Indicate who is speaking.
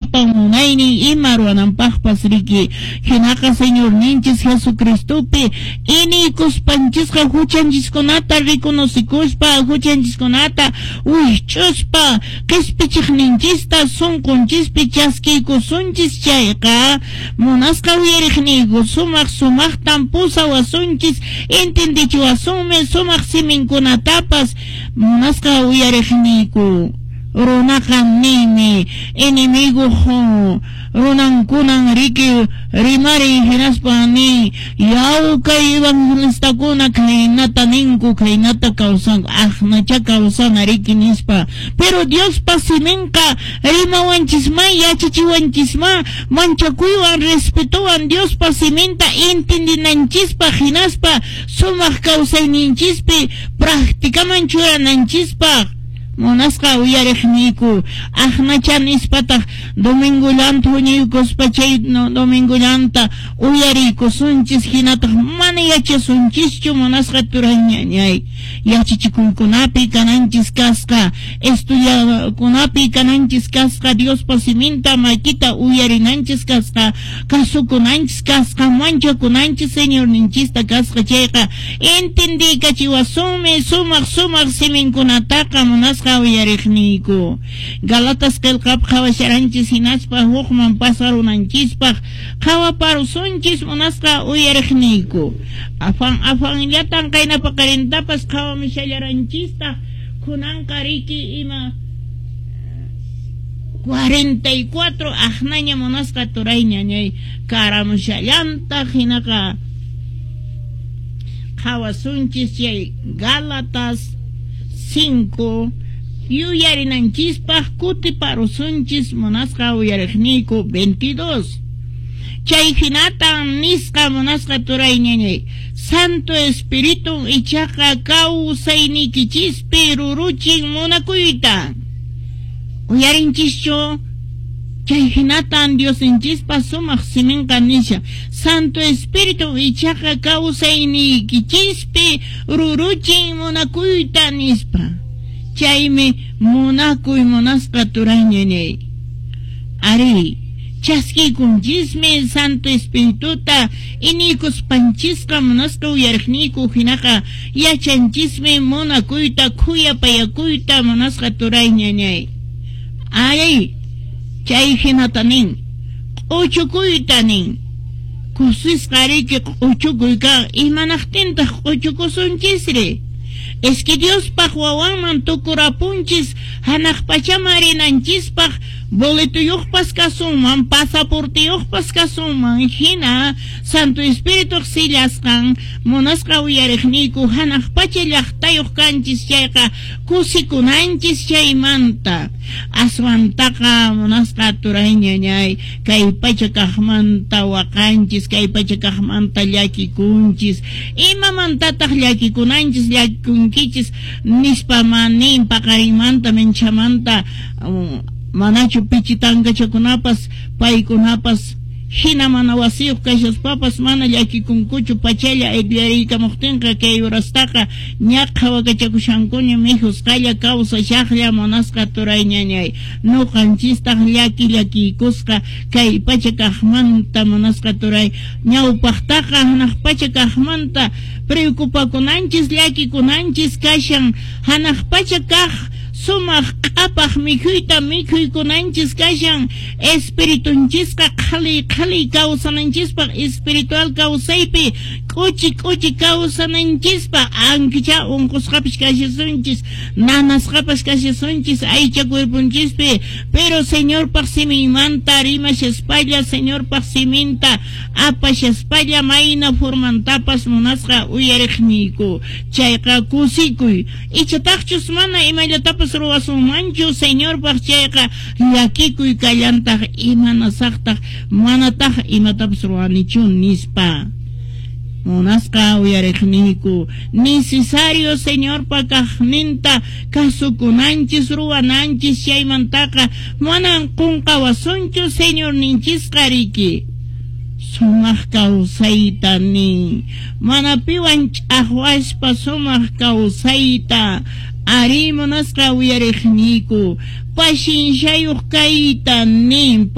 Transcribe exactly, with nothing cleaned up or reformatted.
Speaker 1: llapan munaynin ima ruwananpaqpas riki hinaqa Señor ninchis Jesucristupi iniykuspanchisqa huchanchiskunata rikunusikushpa huchanchiskunata uychuspa qispichiqninchista sunqunchispi chaskiykusunchis chayqa munasqa uyariqniyku sumaq sumaqtan pusawasunchis entendichiwasunmi sumaq siminkunatapas munasqa uyariqniyku runaqa nimi enemigo ho runankunan riki rimari hinaspa ni yawkay evangelistakuna kaynata ninku kaynata kawsan ajnacha kawsana riki nispa pero Dios pasimenka rimawanchisma yachachiwanchisma manchakuywan respetuwan Dios pasimenta entendinanchispa hinaspa sumaq kawsayninchispi practicaman churananchispa munasqa uyariqniyku ajnacha nispataq domingo llanta huñuykuspa chay no, domingo llanta uyariykusunchis hinataq mana yachasunchischu munasqa turay ñañay yachachikunkunapi kananchis kasqa estudiakunapi kananchis kasqa Dios pasiminta maykita uyarinanchis kasqa kasukunanchis kasqa manchakunanchis Señor ninchista kasqa chayqa entendiykachiwasunmi sumaq sumaq siminkunataqa munasqa uyariqniyku Galatas qillqap qhawasharanchis hinaspa hukman pasarunanchispaq qhawaparusunchis munasqa uyariqniyku afan afanllatan qayna paqarintapas qhawamishallaranchista kunanqa riki ima cuarenta y cuatro ajnaña munasqa turay ñañay karamushallanta hinaqa qhawasunchis chay Galatas cinco yuyarinanchispa kutiparusunchis munasqa uyariqniyku veintidós chay hinata nisqa munasqa turay ñañay Santo Espíritu ichaqa kawsaynikichispi ruruchin munakuyta uyarinchischu chay hinatan Diosinchispa sumaq siminqa nisha Santo Espíritu ichaqa kawsaynikichispi ruruchin munakuyta nispa chaymi munakuy munasqa turay ñañay ari chaskiykunchismi Santo Espirituta iniykuspanchisqa munasqa uyariqniyku hinaqa yachanchismi munakuyta khuyapayakuyta munasqa turay ñañay ari chay hinatanin q'uchukuytanin kusisqa riki q'uchukuyqa imanaqtintaq q'uchukusunchisri es que Dios paq wawanman tukurapunchis hanaq pachama rinanchispaq boletuyuqpas kasunman pasaportiyuqpas kasunman hina Santo Espíritu sillasqan munasqa uyariqniyku hanaq pacha llaqtayuq kanchis chayqa kusikunanchis chaymanta aswantaqa munasqa turay ñañay kay pacha kaqmanta waqanchis kay pacha kaqmanta llakikunchis imamantataq llakikunanchis llakikunkichis nispa manin paqarimanta minchamanta um, manachu pichitankachakunapas paykunapas hina mana wasiyuq kashaspapas mana llakikunkuchu pachalla ayllariykamuqtinqa kay urastaqa ñaqa wakachakushankuni mijusqalla kawsashaqlla munasqa turay ñañay nuqanchistaq llaki llakiykusqa kay pacha kaqmanta munasqa turay ñawpaqtaqa hanaq pacha kaqmanta preocupakunanchis llakikunanchis kashan hanaq pacha kaq sumaq q'apaq mikhuyta mikhuykunanchis kashan espiritunchisqa qhali qhali kawsananchispaq espiritual kawsaypi k'uchi k'uchi kawsananchispaq ankicha unqusqapish kashisunchis nanasqapash kashisunchis aycha cuerpunchispi pero Señor paq simimanta rimashespalla Señor paq siminta apashespalla mayna formantapas munasqa uyariqniyku chayqa kusikuy ichataqchus mana imayllatapas ruwasunmanchu Señor paq chayqa llakikuy kallantaq imanasaqtaq manataq imatapas ruwanichun nispa munasqa uyariqniyku necesario Señor pakaqninta kasukunanchis ruwananchis chaymantaqa manan qunqawasunchu Señor ninchisqa riki sumaq kawsayta nin mana piwan ch'aqwaspa sumaq kawsayta ari munasqa uyariqniyku pashinshayuq kayta nin